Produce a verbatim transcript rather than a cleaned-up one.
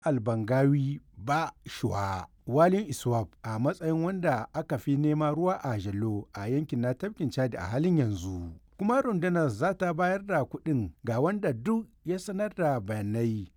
Albangawi ba Shuwa Walin Iswap a matsayin wanda aka fi nema ruwa a jallo a yankin na tafkin Chadi a halin yanzu. Kuma rundunar za ta bayar da kuɗin ga wanda duk ya sanar da bayanai